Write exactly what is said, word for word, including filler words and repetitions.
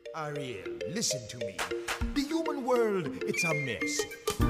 Ariel, listen to me. The human world, it's a mess.